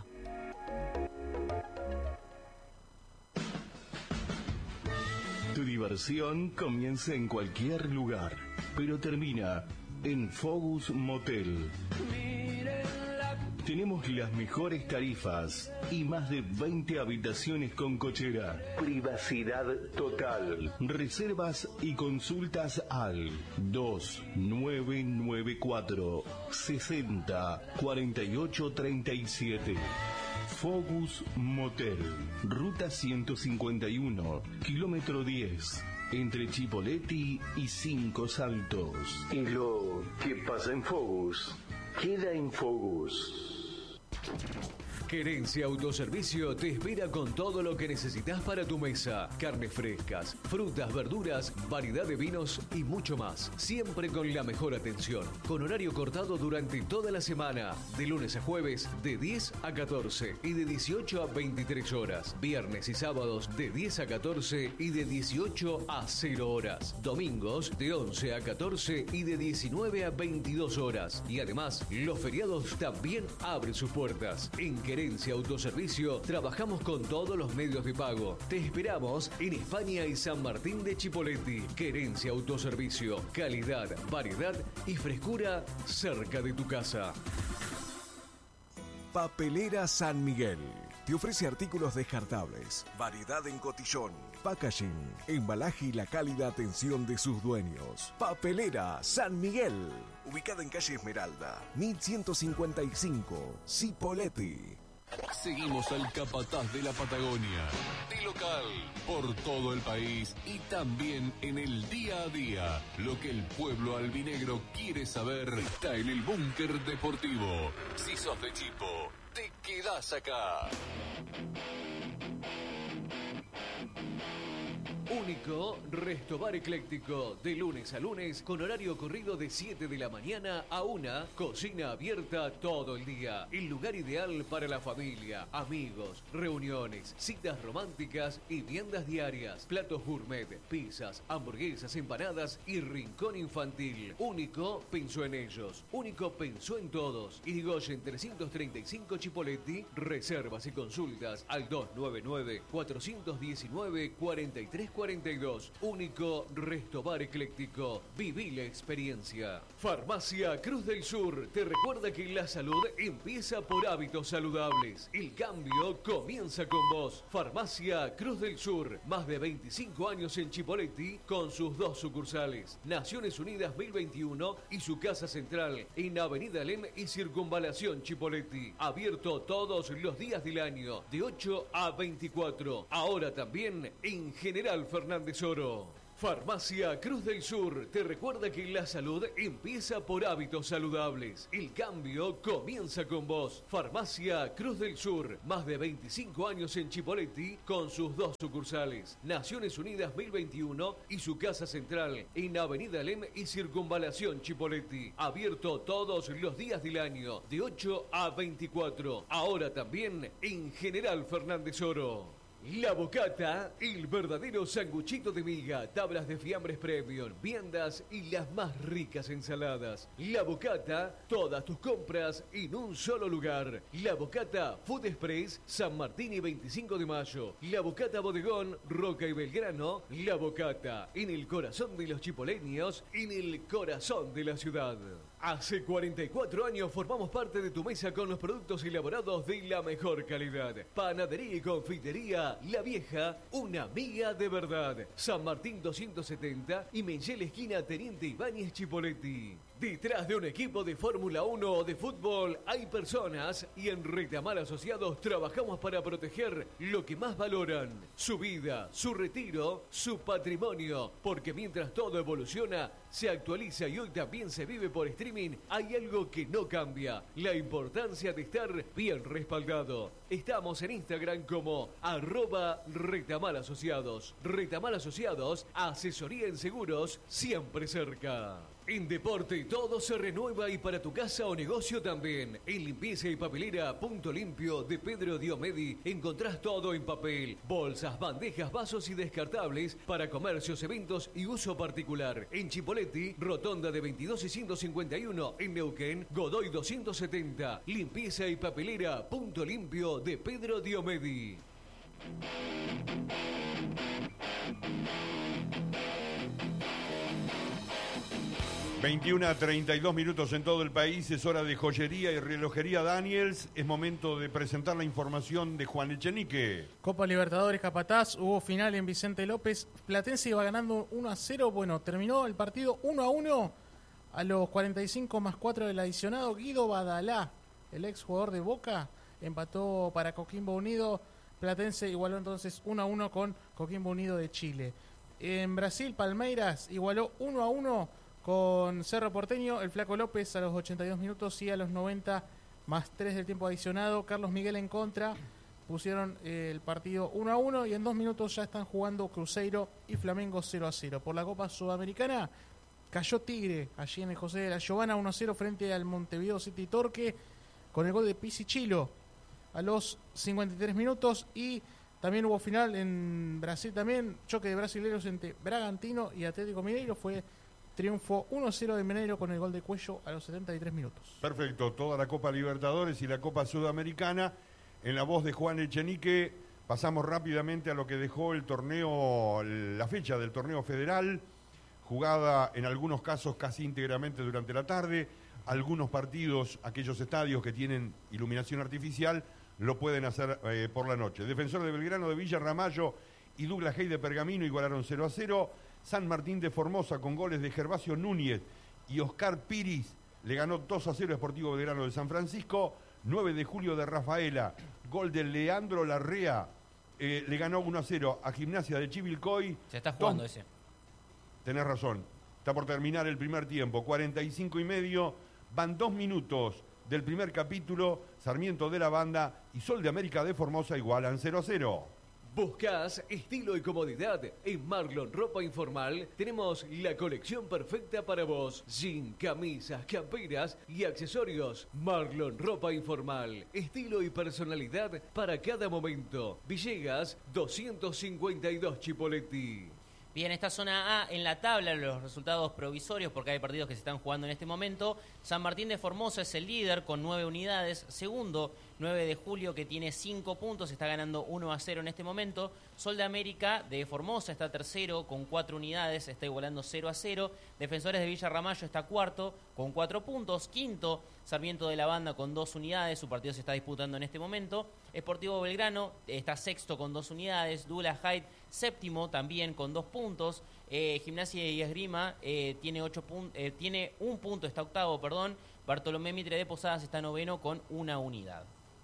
Tu diversión comienza en cualquier lugar, pero termina en Focus Motel. Tenemos las mejores tarifas y más de veinte habitaciones con cochera. Privacidad total. Reservas y consultas al dos nueve nueve cuatro sesenta cuarenta y ocho treinta y siete. Focus Motel, Ruta ciento cincuenta y uno, kilómetro diez, entre Chipolletti y Cinco Saltos. Y lo que pasa en Focus, queda en Focus. Querencia Autoservicio te espera con todo lo que necesitas para tu mesa. Carnes frescas, frutas, verduras, variedad de vinos y mucho más. Siempre con la mejor atención. Con horario cortado durante toda la semana. De lunes a jueves de diez a catorce y de dieciocho a veintitrés horas. Viernes y sábados de diez a catorce y de dieciocho a cero horas. Domingos de once a catorce y de diecinueve a veintidós horas. Y además, los feriados también abren sus puertas. En Querencia Autoservicio trabajamos con todos los medios de pago. Te esperamos en España y San Martín de Chipolletti. Querencia Autoservicio. Calidad, variedad y frescura cerca de tu casa. Papelera San Miguel. Te ofrece artículos descartables, variedad en cotillón, packaging, embalaje y la cálida atención de sus dueños. Papelera San Miguel. Ubicada en calle Esmeralda, mil ciento cincuenta y cinco, Cipolletti. Seguimos al capataz de la Patagonia, de local, por todo el país y también en el día a día. Lo que el pueblo albinegro quiere saber está en el Búnker Deportivo. Si sos de Chipo, te quedás acá. Único Resto Bar Ecléctico, de lunes a lunes, con horario corrido de siete de la mañana a una, cocina abierta todo el día. El lugar ideal para la familia, amigos, reuniones, citas románticas y viandas diarias. Platos gourmet, pizzas, hamburguesas, empanadas y rincón infantil. Único pensó en ellos, Único pensó en todos. Irigoyen trescientos treinta y cinco Chipolletti, reservas y consultas al dos nueve nueve, cuatro uno nueve, cuatro tres cuatro Unidos. Único restobar ecléctico. Viví la experiencia. Farmacia Cruz del Sur te recuerda que la salud empieza por hábitos saludables. El cambio comienza con vos. Farmacia Cruz del Sur. Más de veinticinco años en Chipoleti con sus dos sucursales. Naciones Unidas mil veintiuno y su casa central en Avenida Lem y Circunvalación Chipoleti. Abierto todos los días del año de ocho a veinticuatro. Ahora también en General Fernández Oro. Farmacia Cruz del Sur te recuerda que la salud empieza por hábitos saludables. El cambio comienza con vos. Farmacia Cruz del Sur, más de veinticinco años en Chipoleti con sus dos sucursales. Naciones Unidas mil veintiuno y su casa central en Avenida Lem y Circunvalación Chipoleti. Abierto todos los días del año de ocho a veinticuatro. Ahora también en General Fernández Oro. La Bocata, el verdadero sanguchito de miga, tablas de fiambres premium, viandas y las más ricas ensaladas. La Bocata, todas tus compras en un solo lugar. La Bocata Food Express, San Martín y veinticinco de mayo. La Bocata Bodegón, Roca y Belgrano. La Bocata, en el corazón de los chipoleños, en el corazón de la ciudad. Hace cuarenta y cuatro años formamos parte de tu mesa con los productos elaborados de la mejor calidad. Panadería y confitería La Vieja, una amiga de verdad. San Martín doscientos setenta y Menchel esquina Teniente Ibáñez Chipoleti. Detrás de un equipo de Fórmula uno o de fútbol hay personas y en Retamal Asociados trabajamos para proteger lo que más valoran, su vida, su retiro, su patrimonio, porque mientras todo evoluciona, se actualiza y hoy también se vive por streaming, hay algo que no cambia, la importancia de estar bien respaldado. Estamos en Instagram como arroba Retamal Asociados. Retamal Asociados, asesoría en seguros, siempre cerca. En Deporte todo se renueva y para tu casa o negocio también. En Limpieza y Papelera Punto Limpio de Pedro Diomedi encontrás todo en papel. Bolsas, bandejas, vasos y descartables para comercios, eventos y uso particular. En Chipoleti, Rotonda de veintidós y ciento cincuenta y uno. En Neuquén, Godoy doscientos setenta. Limpieza y Papelera Punto Limpio de Pedro Diomedi. veintiuno a treinta y dos minutos en todo el país, es hora de joyería y relojería Daniels. Es momento de presentar la información de Juan Echenique. Copa Libertadores Capataz, hubo final en Vicente López. Platense iba ganando uno a cero. Bueno, terminó el partido uno a uno a los cuarenta y cinco más cuatro del adicionado. Guido Badalá, el ex jugador de Boca, empató para Coquimbo Unido. Platense igualó entonces uno a uno con Coquimbo Unido de Chile. En Brasil, Palmeiras igualó uno a uno con Cerro Porteño. El Flaco López a los ochenta y dos minutos y a los noventa más tres del tiempo adicionado. Carlos Miguel en contra. Pusieron eh, el partido uno a uno y en dos minutos ya están jugando Cruzeiro y Flamengo cero a cero. Por la Copa Sudamericana cayó Tigre allí en el José de la Giovana uno a cero frente al Montevideo City Torque con el gol de Pisichilo a los cincuenta y tres minutos. Y también hubo final en Brasil también. Choque de brasileños entre Bragantino y Atlético Mineiro. Fue triunfo uno a cero de Mineiro con el gol de Cuello a los setenta y tres minutos. Perfecto, toda la Copa Libertadores y la Copa Sudamericana. En la voz de Juan Echenique, pasamos rápidamente a lo que dejó el torneo, la fecha del torneo federal, jugada en algunos casos casi íntegramente durante la tarde. Algunos partidos, aquellos estadios que tienen iluminación artificial, lo pueden hacer eh, por la noche. Defensor de Belgrano de Villa Ramallo y Douglas Hay de Pergamino igualaron cero a cero. San Martín de Formosa con goles de Gervasio Núñez y Oscar Piris le ganó dos a cero a Sportivo Belgrano de San Francisco. nueve de julio de Rafaela, gol de Leandro Larrea, eh, le ganó uno a cero a Gimnasia de Chivilcoy. Se está jugando Dos... ese. Tenés razón, está por terminar el primer tiempo, cuarenta y cinco y medio, van dos minutos del primer capítulo. Sarmiento de la Banda y Sol de América de Formosa igualan cero a cero. ¿Buscas estilo y comodidad? En Marlon Ropa Informal tenemos la colección perfecta para vos. Jean, camisas, camperas y accesorios. Marlon Ropa Informal. Estilo y personalidad para cada momento. Villegas doscientos cincuenta y dos Chipoleti. Bien, esta zona A en la tabla, los resultados provisorios, porque hay partidos que se están jugando en este momento. San Martín de Formosa es el líder con nueve unidades. Segundo, nueve de julio, que tiene cinco puntos, está ganando uno a cero en este momento. Sol de América de Formosa está tercero con cuatro unidades, está igualando cero a cero. Defensores de Villa Ramallo está cuarto con cuatro puntos. Quinto, Sarmiento de la Banda con dos unidades, su partido se está disputando en este momento. Sportivo Belgrano está sexto con dos unidades. Douglas Hyde séptimo también con dos puntos. Eh, Gimnasia y Esgrima eh, tiene, ocho pun- eh, tiene un punto, está octavo, perdón. Bartolomé Mitre de Posadas está noveno con una unidad.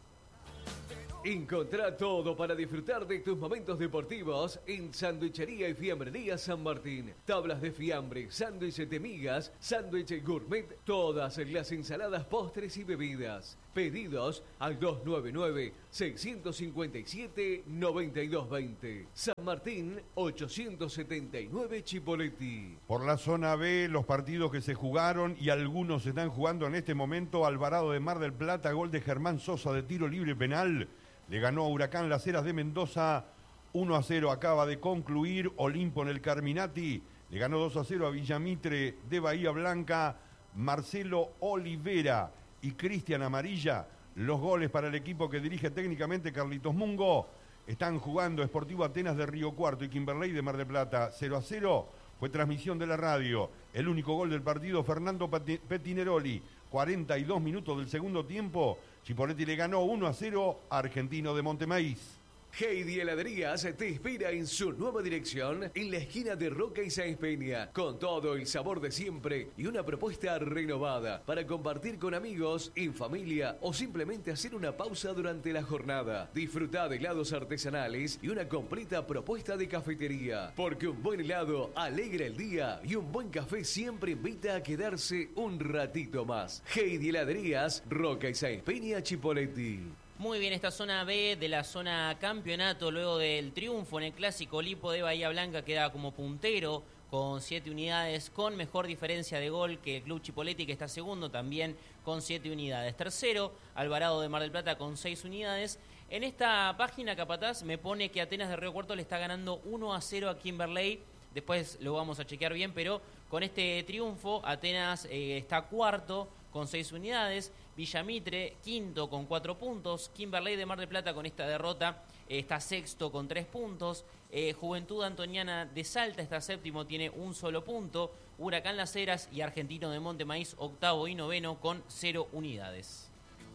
Encontrá todo para disfrutar de tus momentos deportivos en Sanduichería y Fiambrería San Martín. Tablas de fiambre, sándwiches de migas, sándwich gourmet, todas las ensaladas, postres y bebidas. Pedidos al dos nueve nueve, seis cinco siete, nueve dos dos cero. San Martín, ochocientos setenta y nueve Chipoleti. Por la zona B, los partidos que se jugaron y algunos se están jugando en este momento. Alvarado de Mar del Plata, gol de Germán Sosa de tiro libre penal. Le ganó a Huracán Las Heras de Mendoza uno a cero. Acaba de concluir Olimpo en el Carminati. Le ganó dos a cero a Villamitre de Bahía Blanca. Marcelo Olivera y Cristian Amarilla. Los goles para el equipo que dirige técnicamente Carlitos Mungo. Están jugando Sportivo Atenas de Río Cuarto y Kimberley de Mar del Plata cero a cero. Fue transmisión de la radio. El único gol del partido, Fernando Petineroli. cuarenta y dos minutos del segundo tiempo. Chipoleti le ganó uno a cero a Argentino de Montemaíz. Heidi Heladerías te espera en su nueva dirección en la esquina de Roca y Sáenz Peña, con todo el sabor de siempre y una propuesta renovada para compartir con amigos, en familia o simplemente hacer una pausa durante la jornada. Disfruta de helados artesanales y una completa propuesta de cafetería, porque un buen helado alegra el día y un buen café siempre invita a quedarse un ratito más. Heidi Heladerías, Roca y Sáenz Peña, Chipoleti. Muy bien, esta zona B de la zona campeonato, luego del triunfo en el clásico, Olimpo de Bahía Blanca queda como puntero con siete unidades, con mejor diferencia de gol que el Club Chipoleti, que está segundo también con siete unidades. Tercero, Alvarado de Mar del Plata con seis unidades. En esta página, Capataz, me pone que Atenas de Río Cuarto le está ganando uno a cero a Kimberley. Después lo vamos a chequear bien, pero con este triunfo, Atenas eh, está cuarto con seis unidades. Villamitre, quinto con cuatro puntos. Kimberley de Mar del Plata con esta derrota eh, está sexto con tres puntos. Eh, Juventud Antoniana de Salta está séptimo, tiene un solo punto. Huracán Las Heras y Argentino de Montemaíz, octavo y noveno con cero unidades.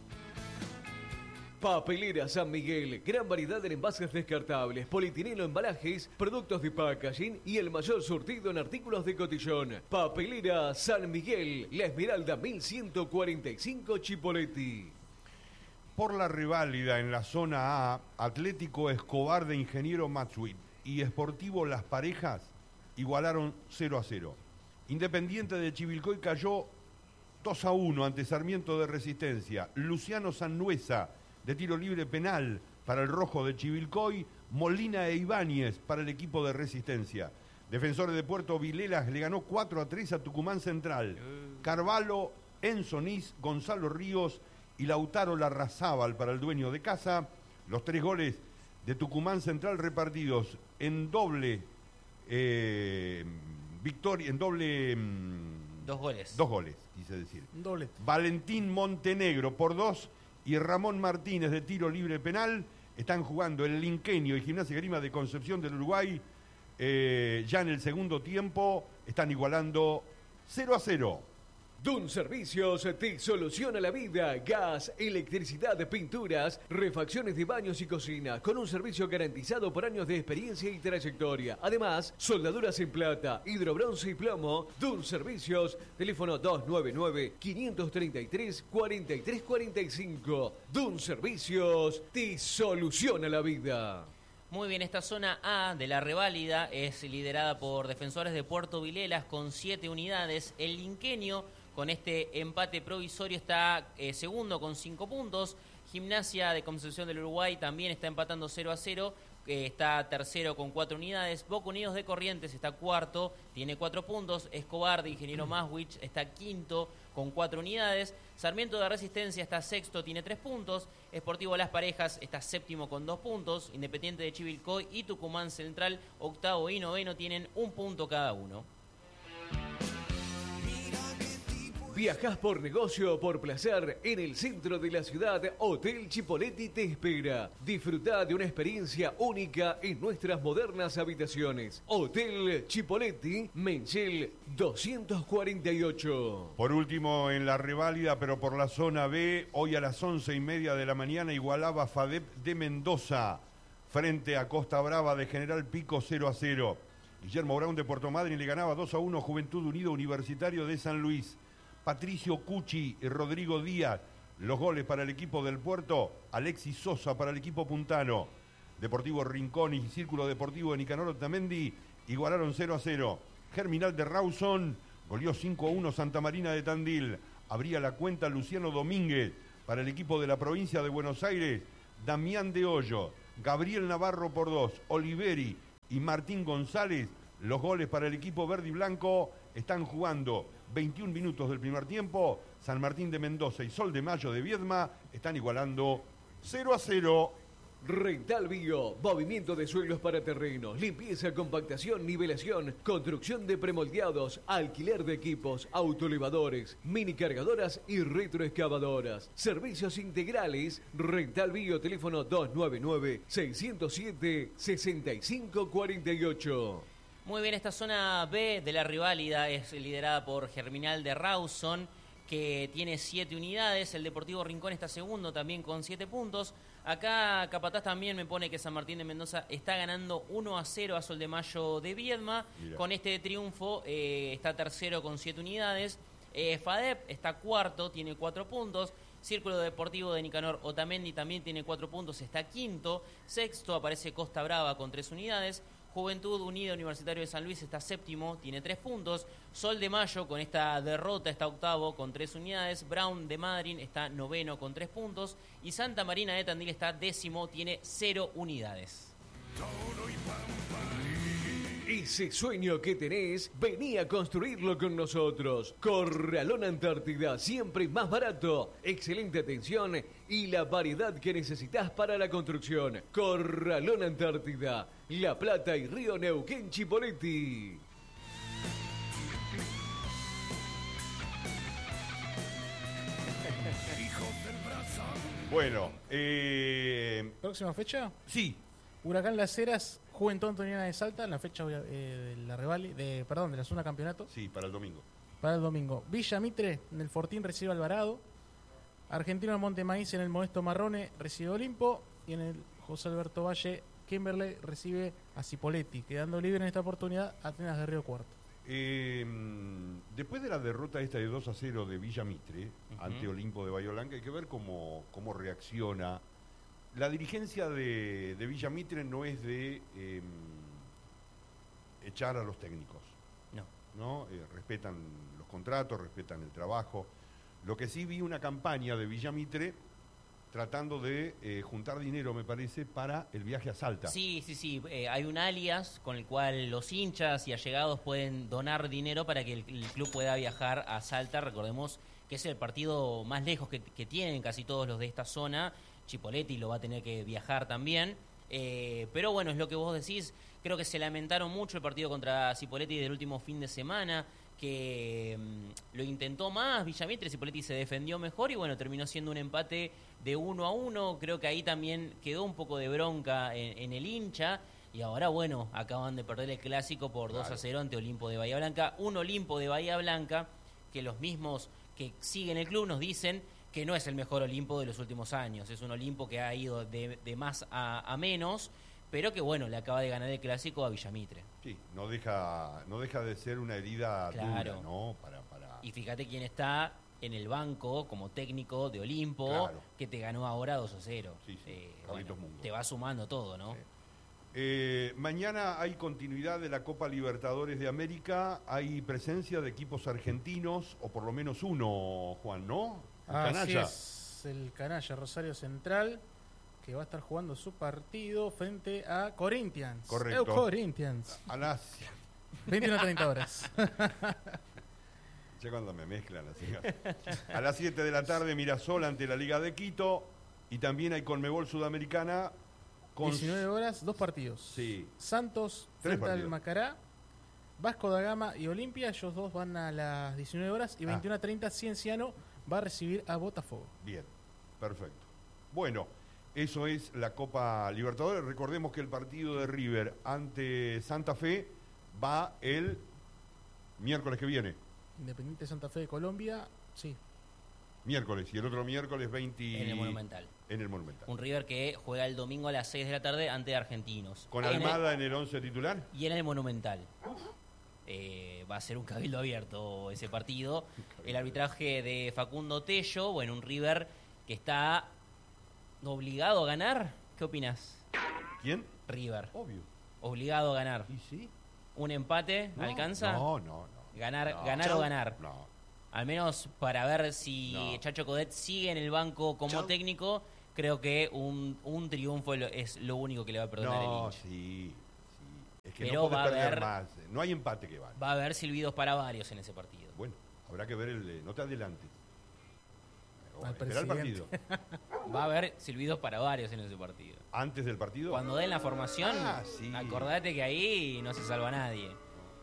Papelera San Miguel, gran variedad en envases descartables, polietileno, embalajes, productos de packaging y el mayor surtido en artículos de cotillón. Papelera San Miguel, La Esmeralda mil ciento cuarenta y cinco Chipoleti. Por la reválida en la zona A, Atlético Escobar de Ingeniero Matsuit y Sportivo Las Parejas igualaron cero a cero. Independiente de Chivilcoy cayó dos a uno ante Sarmiento de Resistencia. Luciano Sannuesa de tiro libre penal para el rojo de Chivilcoy. Molina e Ibáñez para el equipo de Resistencia. Defensores de Puerto Vilelas le ganó cuatro a tres a Tucumán Central. Carvalho, Enzonís, Gonzalo Ríos y Lautaro Larrazábal para el dueño de casa. Los tres goles de Tucumán Central repartidos en doble eh, victoria, en doble... Mm, dos goles. Dos goles, quise decir. Doble. Valentín Montenegro por dos y Ramón Martínez de tiro libre penal. Están jugando el Linquenio y Gimnasia y Grima de Concepción del Uruguay. Eh, ya en el segundo tiempo están igualando cero a cero. Dun Servicios te soluciona la vida. Gas, electricidad, pinturas, refacciones de baños y cocina, con un servicio garantizado por años de experiencia y trayectoria. Además, soldaduras en plata, hidrobronce y plomo. Dun Servicios, teléfono dos nueve nueve, cinco tres tres, cuatro tres cuatro cinco. Dun Servicios te soluciona la vida. Muy bien, esta zona A de la reválida es liderada por Defensores de Puerto Vilelas con siete unidades. El Linquenio, con este empate provisorio, está eh, segundo con cinco puntos. Gimnasia de Concepción del Uruguay también está empatando cero a cero. Eh, está tercero con cuatro unidades. Boca Unidos de Corrientes está cuarto, tiene cuatro puntos. Escobar de Ingeniero Maswich está quinto con cuatro unidades. Sarmiento de Resistencia está sexto, tiene tres puntos. Sportivo Las Parejas está séptimo con dos puntos. Independiente de Chivilcoy y Tucumán Central, octavo y noveno, tienen un punto cada uno. ¿Viajás por negocio o por placer? En el centro de la ciudad, Hotel Chipoleti te espera. Disfruta de una experiencia única en nuestras modernas habitaciones. Hotel Chipoleti, Menchel doscientos cuarenta y ocho. Por último, en la reválida, pero por la zona B, hoy a las once y media de la mañana igualaba FADEP de Mendoza frente a Costa Brava de General Pico cero a cero. Guillermo Brown de Puerto Madryn le ganaba dos a uno Juventud Unido Universitario de San Luis. Patricio Cucci y Rodrigo Díaz, los goles para el equipo del Puerto. Alexis Sosa para el equipo puntano. Deportivo Rincón y Círculo Deportivo de Nicanor Otamendi igualaron cero a cero. Germinal de Rawson goleó cinco a uno Santa Marina de Tandil. Abría la cuenta Luciano Domínguez para el equipo de la provincia de Buenos Aires. Damián de Hoyo, Gabriel Navarro por dos, Oliveri y Martín González, los goles para el equipo verde y blanco. Están jugando veintiún minutos del primer tiempo. San Martín de Mendoza y Sol de Mayo de Viedma están igualando cero a cero. Rental Bio, movimiento de suelos para terrenos, limpieza, compactación, nivelación, construcción de premoldeados, alquiler de equipos, autoelevadores, mini cargadoras y retroexcavadoras. Servicios integrales. Rental Bio, teléfono dos nueve nueve, seis cero siete, seis cinco cuatro ocho. Muy bien, esta zona B de la riválida es liderada por Germinal de Rawson, que tiene siete unidades. El Deportivo Rincón está segundo también con siete puntos. Acá Capataz también me pone que San Martín de Mendoza está ganando uno a cero a Sol de Mayo de Viedma. Mira. Con este triunfo eh, está tercero con siete unidades. Eh, FADEP está cuarto, tiene cuatro puntos. Círculo Deportivo de Nicanor Otamendi también tiene cuatro puntos, está quinto. Sexto aparece Costa Brava con tres unidades. Juventud Unida Universitario de San Luis está séptimo, tiene tres puntos. Sol de Mayo con esta derrota está octavo con tres unidades. Brown de Madryn está noveno con tres puntos. Y Santa Marina de Tandil está décimo, tiene cero unidades. Ese sueño que tenés, vení a construirlo con nosotros. Corralón Antártida, siempre más barato, excelente atención y la variedad que necesitas para la construcción. Corralón Antártida, La Plata y Río Neuquén Chipoleti. Bueno, eh... ¿próxima fecha? Sí. Huracán Las Heras, Juventud Antoniana de Salta, en la fecha eh, de la revali, de, perdón, de la zona campeonato. Sí, para el domingo. Para el domingo. Villa Mitre, en el Fortín recibe Alvarado. Argentino del Monte Maíz, en el Modesto Marrone, recibe Olimpo. Y en el José Alberto Valle, Kimberley recibe a Cipolletti, quedando libre en esta oportunidad Atenas de Río Cuarto. Eh, después de la derrota esta de dos a cero de Villa Mitre, uh-huh, ante Olimpo de Bahía Blanca, hay que ver cómo, cómo reacciona. La dirigencia de, de Villa Mitre no es de eh, echar a los técnicos. No. ¿no? Eh, respetan los contratos, respetan el trabajo. Lo que sí vi una campaña de Villa Mitre tratando de eh, juntar dinero, me parece, para el viaje a Salta. Sí, sí, sí. Eh, hay un alias con el cual los hinchas y allegados pueden donar dinero para que el, el club pueda viajar a Salta. Recordemos que es el partido más lejos que, que tienen casi todos los de esta zona. Chipolletti lo va a tener que viajar también. Eh, pero bueno, es lo que vos decís. Creo que se lamentaron mucho el partido contra Cipolletti del último fin de semana, que um, lo intentó más Villa Mitre, Cipolletti se defendió mejor y bueno, terminó siendo un empate de uno a uno. Creo que ahí también quedó un poco de bronca en, en el hincha. Y ahora, bueno, acaban de perder el clásico por claro. dos a cero ante Olimpo de Bahía Blanca. Un Olimpo de Bahía Blanca que los mismos que siguen el club nos dicen que no es el mejor Olimpo de los últimos años. Es un Olimpo que ha ido de, de más a, a menos, pero que bueno, le acaba de ganar el clásico a Villa Mitre. Sí, no deja, no deja de ser una herida claro. dura, ¿no? Para, para... Y fíjate quién está en el banco como técnico de Olimpo, claro. que te ganó ahora dos a cero. Sí, sí, eh, bueno, te va sumando todo, ¿no? Sí. Eh, mañana hay continuidad de la Copa Libertadores de América, hay presencia de equipos argentinos, o por lo menos uno, Juan, ¿no? El Así Canalla. Es el Canalla, Rosario Central, que va a estar jugando su partido frente a Corinthians. Correcto. Eu Corinthians. A las veintiuno a treinta horas. Ya cuando me mezclan así. A las siete de la tarde Mirasol ante la Liga de Quito, y también hay Conmebol Sudamericana. Con diecinueve horas, dos partidos. Sí. Santos Tres frente partidos. al Macará Vasco da Gama y Olimpia, ellos dos van a las diecinueve horas y Ah. veintiuno a treinta Cienciano va a recibir a Botafogo. Bien, perfecto. Bueno, eso es la Copa Libertadores. Recordemos que el partido de River ante Santa Fe va el miércoles que viene. Independiente Santa Fe de Colombia, sí. Miércoles, y el otro miércoles veinte... En el Monumental. En el Monumental. Un River que juega el domingo a las seis de la tarde ante Argentinos. ¿Con En Almada en el once titular? Y en el Monumental. Eh, va a ser un cabildo abierto ese partido. El arbitraje de Facundo Tello, bueno, un River que está obligado a ganar. ¿Qué opinas? ¿Quién? River. Obvio. Obligado a ganar. ¿Y sí? ¿Un empate No, alcanza? No, no, no. Ganar, No. ganar o ganar. No. Al menos para ver si No. Chacho Codet sigue en el banco como Chau. técnico, creo que un, un triunfo es lo- es lo único que le va a perdonar el No, hincha. sí, sí. Es que Pero no puede va a perder haber- más. No hay empate que vale. Va a haber silbidos para varios en ese partido. Bueno, habrá que ver el de... No te adelantes. Pero, Al espera el partido. presidente. Va a haber silbidos para varios en ese partido. ¿Antes del partido? Cuando den la formación, Ah, sí. acordate que ahí no se salva nadie.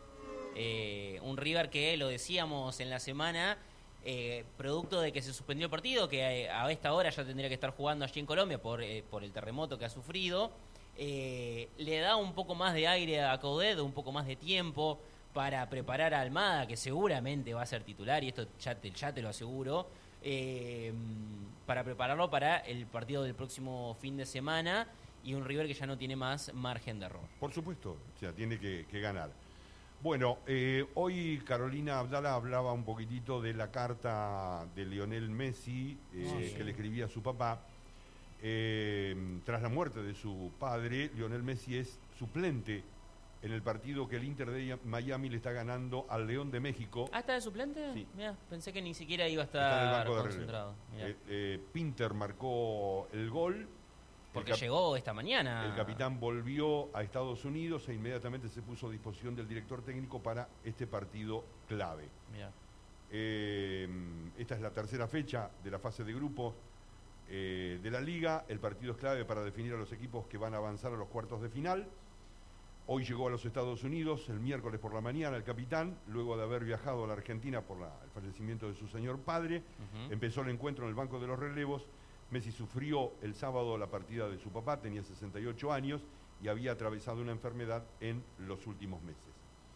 Eh, un River que, lo decíamos en la semana, eh, producto de que se suspendió el partido, que eh, a esta hora ya tendría que estar jugando allí en Colombia por, eh, por el terremoto que ha sufrido, eh, le da un poco más de aire a Coudet, un poco más de tiempo para preparar a Almada, que seguramente va a ser titular, y esto ya te, ya te lo aseguro, eh, para prepararlo para el partido del próximo fin de semana, y un River que ya no tiene más margen de error. Por supuesto, o sea, tiene que, que ganar. Bueno, eh, hoy Carolina Abdala hablaba un poquitito de la carta de Lionel Messi eh, Sí. que le escribía a su papá. Eh, tras la muerte de su padre, Lionel Messi es suplente en el partido que el Inter de Miami le está ganando al León de México. ¿Ah, está de suplente? Sí. Mirá, pensé que ni siquiera iba a Está en el estar banco de concentrado. relevo. Mirá. Eh, eh, Pinter marcó el gol. Porque El cap- llegó esta mañana. El capitán volvió a Estados Unidos e inmediatamente se puso a disposición del director técnico para este partido clave. Mirá. Eh, esta es la tercera fecha de la fase de grupos eh, de la liga. El partido es clave para definir a los equipos que van a avanzar a los cuartos de final. Hoy llegó a los Estados Unidos el miércoles por la mañana el capitán, luego de haber viajado a la Argentina por la- el fallecimiento de su señor padre. Ujú. Empezó el encuentro en el banco de los relevos. Messi sufrió el sábado la partida de su papá, tenía sesenta y ocho años y había atravesado una enfermedad en los últimos meses.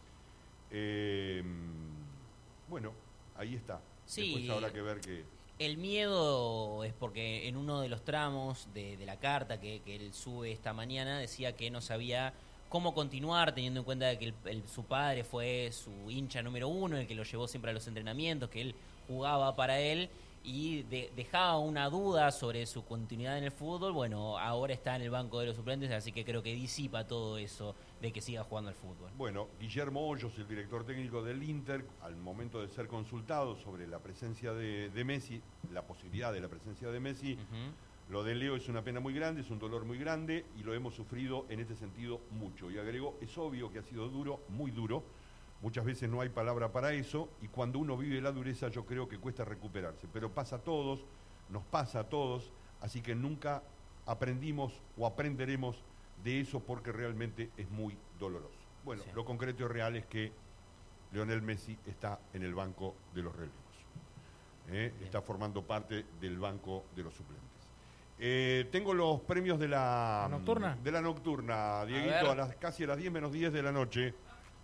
Eh, bueno, ahí está. Sí. Después habrá que ver que... El miedo es porque en uno de los tramos de, de la carta que, que él sube esta mañana decía que no sabía cómo continuar, teniendo en cuenta que el- el- su padre fue su hincha número uno, el que lo llevó siempre a los entrenamientos, que él jugaba para él, y de- dejaba una duda sobre su continuidad en el fútbol. Bueno, ahora está en el banco de los suplentes, así que creo que disipa todo eso de que siga jugando al fútbol. Bueno, Guillermo Hoyos, el director técnico del Inter, al momento de ser consultado sobre la presencia de, de Messi, la posibilidad de la presencia de Messi, Ujú. lo de Leo es una pena muy grande, es un dolor muy grande y lo hemos sufrido en este sentido mucho. Y agregó, es obvio que ha sido duro, muy duro, muchas veces no hay palabra para eso y cuando uno vive la dureza yo creo que cuesta recuperarse, pero pasa a todos, nos pasa a todos, así que nunca aprendimos o aprenderemos de eso porque realmente es muy doloroso. Bueno, Sí. lo concreto y real es que Lionel Messi está en el banco de los relevos. ¿eh? Está formando parte del banco de los suplentes. Eh, tengo los premios de la, ¿La nocturna? De la nocturna, Dieguito, ver. a, las, casi a las diez menos diez de la noche.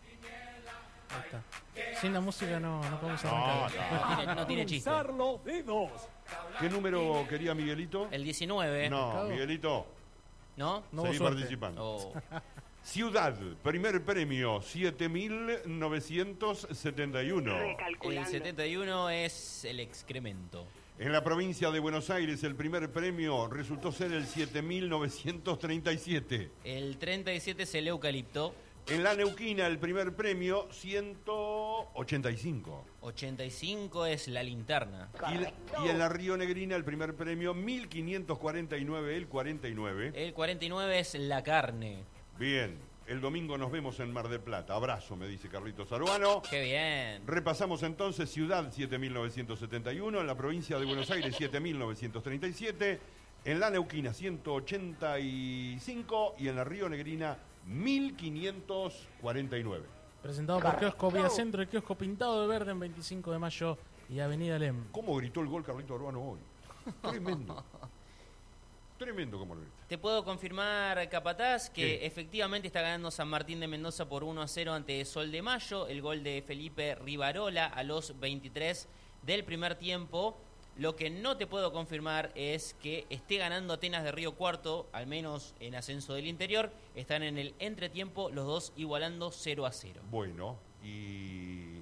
Ahí está. Sin la música no, no podemos No, arrancar. No tiene, no tiene chiste. los dedos. ¿Qué número quería Miguelito? El diecinueve. No, Mercado. Miguelito, ¿No? No hubo seguí suerte. participando. Oh. Ciudad, primer premio, siete mil novecientos setenta y uno. El setenta y uno es el excremento. En la provincia de Buenos Aires, el primer premio resultó ser el siete mil novecientos treinta y siete. El treinta y siete es el eucalipto. En la Neuquina, el primer premio, ciento ochenta y cinco. ochenta y cinco es la linterna. Y, la- y en la Río Negrina, el primer premio, mil quinientos cuarenta y nueve, el cuarenta y nueve. El cuarenta y nueve es la carne. Bien, el domingo nos vemos en Mar del Plata. Abrazo, me dice Carlitos Aruano. ¡Qué bien! Repasamos entonces Ciudad siete mil novecientos setenta y uno, en la provincia de Buenos Aires siete mil novecientos treinta y siete, en la Neuquina ciento ochenta y cinco y en la Río Negrina mil quinientos cuarenta y nueve. Presentado por Kiosco Vía Centro, el kiosco pintado de verde en veinticinco de mayo y Avenida Lem. ¿Cómo gritó el gol Carlito Urbano hoy? Tremendo. Tremendo como lo grita. Te puedo confirmar, Capataz, que ¿Qué? efectivamente está ganando San Martín de Mendoza por uno a cero ante Sol de Mayo. El gol de Felipe Rivarola a los veintitrés del primer tiempo. Lo que no te puedo confirmar es que esté ganando Atenas de Río Cuarto, al menos en Ascenso del Interior. Están en el entretiempo, los dos igualando cero a cero. Bueno, y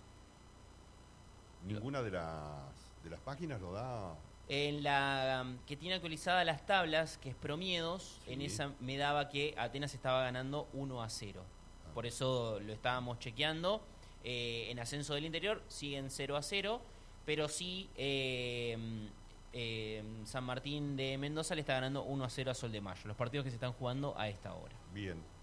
ninguna de las de las páginas lo da. En la um, que tiene actualizadas las tablas, que es Promiedos, Sí. en esa me daba que Atenas estaba ganando uno a cero. Ah. Por eso lo estábamos chequeando. Eh, en Ascenso del Interior siguen cero a cero, pero sí eh, eh, San Martín de Mendoza le está ganando uno a cero a Sol de Mayo. Los partidos que se están jugando a esta hora. Bien.